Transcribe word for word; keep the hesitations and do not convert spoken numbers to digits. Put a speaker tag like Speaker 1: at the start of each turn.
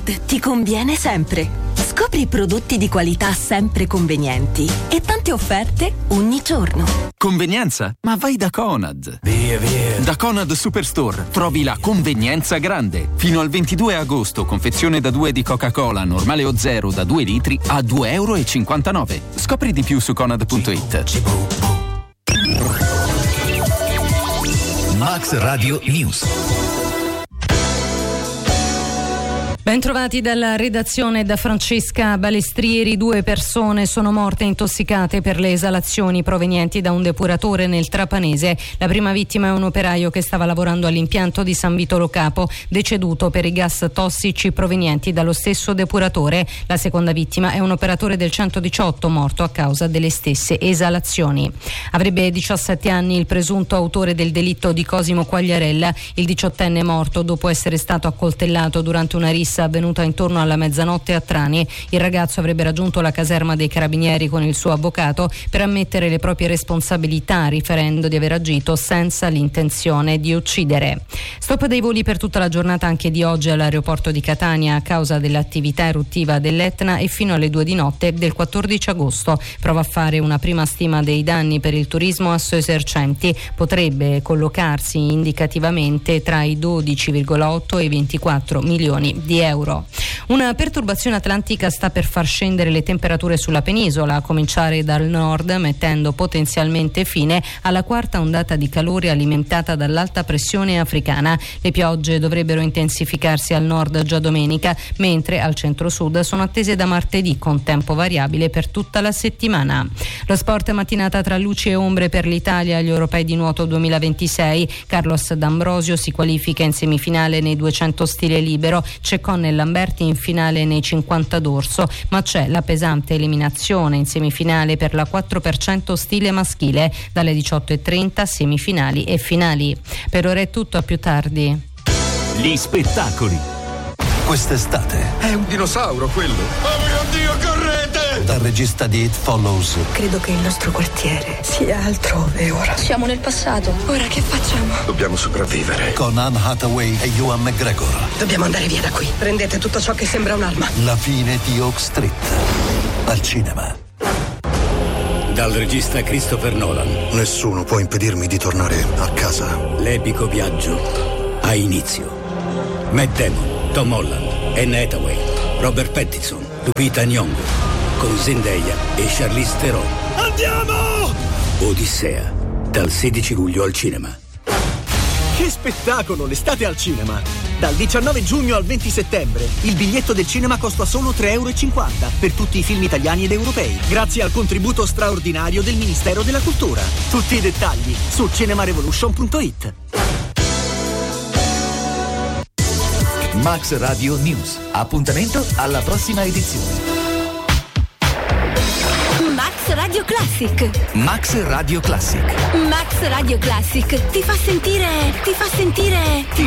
Speaker 1: Nord ti conviene sempre. Scopri prodotti di qualità sempre convenienti e tante offerte ogni giorno.
Speaker 2: Convenienza? Ma vai da Conad.
Speaker 3: Via, via.
Speaker 2: Da Conad Superstore trovi la convenienza grande. Fino al ventidue agosto, confezione da due di Coca-Cola, normale o zero da due litri a due euro e cinquantanove. Scopri di più su conad punto it.
Speaker 3: Max Radio News.
Speaker 4: Bentrovati dalla redazione da Francesca Balestrieri. Due persone sono morte intossicate per le esalazioni provenienti da un depuratore nel Trapanese. La prima vittima è un operaio che stava lavorando all'impianto di San Vito Lo Capo, deceduto per i gas tossici provenienti dallo stesso depuratore. La seconda vittima è un operatore del centodiciotto, morto a causa delle stesse esalazioni. Avrebbe diciassette anni il presunto autore del delitto di Cosimo Quagliarella. Il diciottenne è morto dopo essere stato accoltellato durante una rissa avvenuta intorno alla mezzanotte a Trani. Il ragazzo avrebbe raggiunto la caserma dei carabinieri con il suo avvocato per ammettere le proprie responsabilità, riferendo di aver agito senza l'intenzione di uccidere. Stop dei voli per tutta la giornata anche di oggi all'aeroporto di Catania a causa dell'attività eruttiva dell'Etna e fino alle due di notte del quattordici agosto. Prova a fare una prima stima dei danni per il turismo assoesercenti. Potrebbe collocarsi indicativamente tra i dodici virgola otto e i ventiquattro milioni di euro. Una perturbazione atlantica sta per far scendere le temperature sulla penisola, a cominciare dal nord, mettendo potenzialmente fine alla quarta ondata di calore alimentata dall'alta pressione africana. Le piogge dovrebbero intensificarsi al nord già domenica, mentre al centro-sud sono attese da martedì, con tempo variabile per tutta la settimana. Lo sport mattinata tra luci e ombre per l'Italia agli europei di nuoto duemilaventisei. Carlos D'Ambrosio si qualifica in semifinale nei duecento stile libero, c'è Conne Lamberti in finale nei cinquanta dorso, ma c'è la pesante eliminazione in semifinale per la quattro per cento stile maschile dalle diciotto e trenta, semifinali e finali. Per ora è tutto, a più tardi.
Speaker 3: Gli spettacoli.
Speaker 5: Quest'estate
Speaker 6: è un dinosauro quello. Oh mio Dio, correte!
Speaker 5: Dal regista di It Follows.
Speaker 7: Credo che il nostro quartiere sia altrove ora.
Speaker 8: Siamo nel passato. Ora che facciamo?
Speaker 6: Dobbiamo sopravvivere.
Speaker 5: Con Anne Hathaway e Ewan McGregor.
Speaker 7: Dobbiamo andare via da qui. Prendete tutto ciò che sembra un'arma.
Speaker 5: La fine di Oak Street. Al cinema.
Speaker 3: Dal regista Christopher Nolan.
Speaker 9: Nessuno può impedirmi di tornare a casa.
Speaker 3: L'epico viaggio ha inizio. Matt Damon, Tom Holland, Anne Hathaway, Robert Pattinson, Lupita Nyong'o, con Zendaya e Charlize Theron.
Speaker 9: Andiamo!
Speaker 3: Odissea, dal sedici luglio al cinema.
Speaker 10: Che spettacolo, l'estate al cinema! Dal diciannove giugno al venti settembre il biglietto del cinema costa solo tre euro e cinquanta per tutti i film italiani ed europei, grazie al contributo straordinario del Ministero della Cultura. Tutti i dettagli su cinemarevolution punto it.
Speaker 3: Max Radio News. Appuntamento alla prossima edizione.
Speaker 8: Max Radio Classic.
Speaker 3: Max Radio Classic.
Speaker 8: Max Radio Classic ti fa sentire, ti fa sentire, ti